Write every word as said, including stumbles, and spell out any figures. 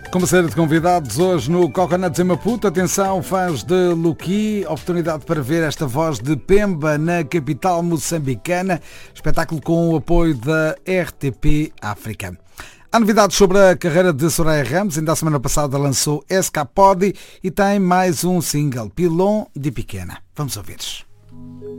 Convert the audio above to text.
Com uma série de convidados hoje no Coconuts em Maputo. Atenção, fãs de Luqui, oportunidade para ver esta voz de Pemba na capital moçambicana. Espetáculo com o apoio da R T P África. Há novidades sobre a carreira de Soraya Ramos. Ainda a semana passada lançou Escapodi e tem mais um single, Pilão de Pequena. Vamos ouvir.